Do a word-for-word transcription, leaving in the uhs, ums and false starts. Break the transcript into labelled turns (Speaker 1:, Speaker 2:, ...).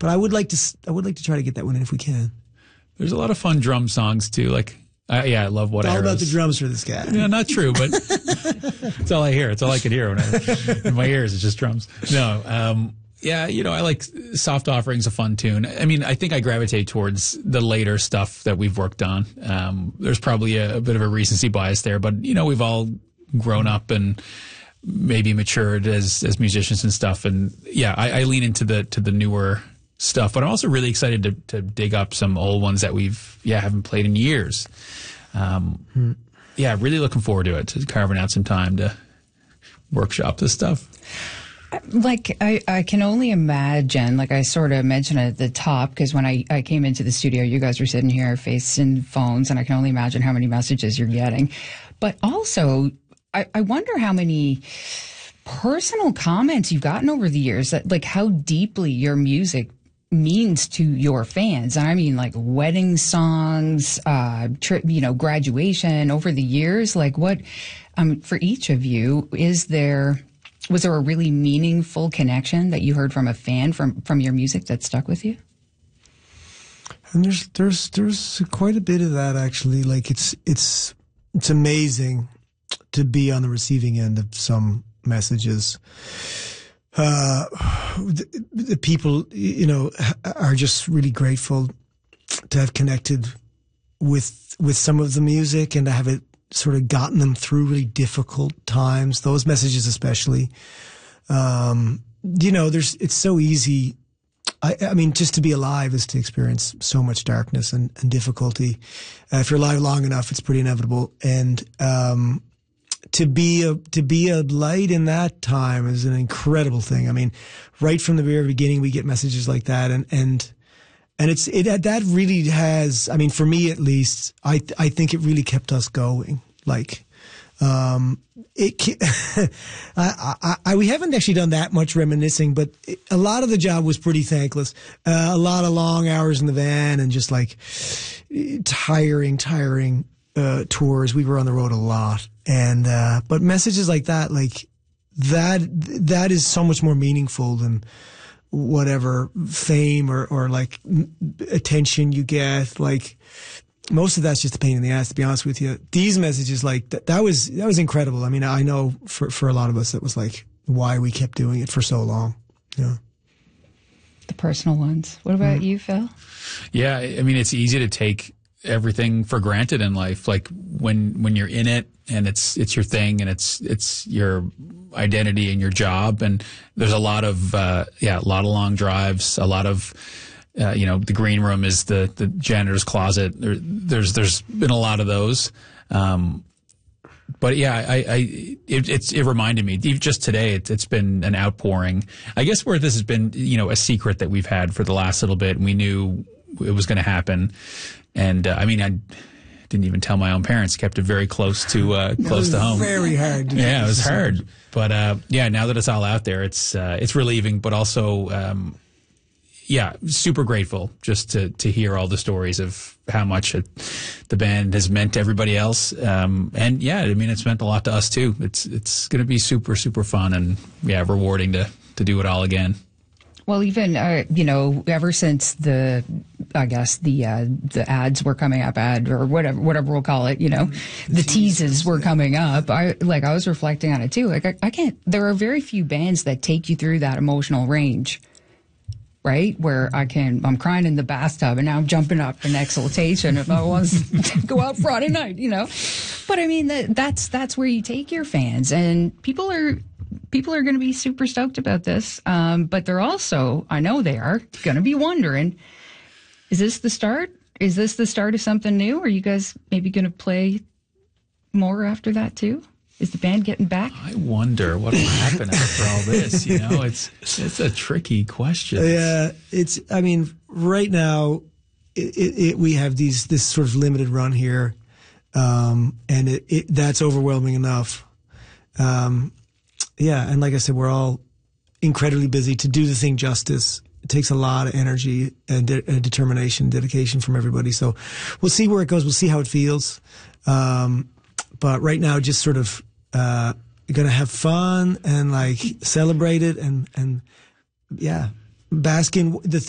Speaker 1: but I would like to, I would like to try to get that one in if we can.
Speaker 2: There's a lot of fun drum songs too. Like, uh, yeah, I love What
Speaker 1: All
Speaker 2: Arrows.
Speaker 1: about the drums for this guy.
Speaker 2: Yeah, not true, but it's all I hear. It's all I could hear when I, in my ears. It's just drums. No, um, yeah, you know, I like Soft Offering's a fun tune. I mean, I think I gravitate towards the later stuff that we've worked on. Um, there's probably a, a bit of a recency bias there, but you know, we've all grown up and maybe matured as as musicians and stuff. And yeah, I, I lean into the to the newer stuff, but I'm also really excited to to dig up some old ones that we've yeah haven't played in years. Um, hmm. Yeah, really looking forward to it, to carving out some time to workshop this stuff.
Speaker 3: Like, I, I can only imagine, like I sort of mentioned at the top, because when I, I came into the studio, you guys were sitting here facing phones, and I can only imagine how many messages you're getting. But also, I, I wonder how many personal comments you've gotten over the years, that like how deeply your music means to your fans. And I mean, like wedding songs, uh, tri- you know, graduation over the years. Like what, um, for each of you, is there, was there a really meaningful connection that you heard from a fan from, from your music that stuck with you?
Speaker 1: And there's, there's, there's quite a bit of that actually. Like it's, it's, it's amazing to be on the receiving end of some messages. Uh, the, the people, you know, are just really grateful to have connected with, with some of the music and to have it sort of gotten them through really difficult times. Those messages especially. Um, you know, there's, it's so easy. I, I mean, just to be alive is to experience so much darkness and, and difficulty. Uh, if you're alive long enough, it's pretty inevitable. And, um, to be a, to be a light in that time is an incredible thing. I mean, right from the very beginning, we get messages like that. And, and, and it's, it, that really has, I mean, for me at least, I, I think it really kept us going. Like, um, it, I, I, I, we haven't actually done that much reminiscing, but it, a lot of the job was pretty thankless. Uh, a lot of long hours in the van and just like tiring, tiring, uh, tours. We were on the road a lot. And, uh, but messages like that, like that, that is so much more meaningful than whatever fame or, or like attention you get. Like most of that's just a pain in the ass, to be honest with you. These messages, like that, that was, that was incredible. I mean, I know for, for a lot of us, it was like why we kept doing it for so long. Yeah.
Speaker 3: The personal ones. What about mm. you, Phil?
Speaker 2: Yeah. I mean, it's easy to take everything for granted in life. Like when, when you're in it and it's, it's your thing and it's, it's your identity and your job. And there's a lot of, uh, yeah, a lot of long drives, a lot of, uh, you know, the green room is the, the janitor's closet. There, there's, there's been a lot of those. Um, but yeah, I, I, it, it's, it reminded me just today, it, it's been an outpouring. I guess where this has been, you know, a secret that we've had for the last little bit, and we knew it was going to happen. And, uh, I mean, I didn't even tell my own parents, kept it very close to, uh, close to home.
Speaker 1: Very hard.
Speaker 2: Yeah, it was hard. But, uh, yeah, now that it's all out there, it's, uh, it's relieving, but also, um, yeah, super grateful just to, to hear all the stories of how much it, the band has meant to everybody else. Um, and yeah, I mean, it's meant a lot to us too. It's, it's going to be super, super fun and yeah, rewarding to, to do it all again.
Speaker 3: Well, even, uh, you know, ever since the, I guess, the uh, the ads were coming up, ad or whatever whatever we'll call it, you know, the teases were coming up. I like I was reflecting on it, too. Like, I, I can't, there are very few bands that take you through that emotional range, right? Where I can, I'm crying in the bathtub and now I'm jumping up in exultation if I want to go out Friday night, you know. But I mean, that, that's that's where you take your fans, and people are. People are going to be super stoked about this, um, but they're also, I know they are, going to be wondering, is this the start? Is this the start of something new? Are you guys maybe going to play more after that too? Is the band getting back?
Speaker 2: I wonder what will happen after all this. You know, it's it's a tricky question.
Speaker 1: Yeah, it's. I mean, right now, it, it, it, we have these this sort of limited run here, um, and it, it that's overwhelming enough. Um, Yeah, and like I said, we're all incredibly busy to do the thing justice. It takes a lot of energy and, de- and determination, dedication from everybody. So we'll see where it goes. We'll see how it feels. Um, but right now, just sort of uh, going to have fun and like celebrate it and and yeah, bask in the. Th-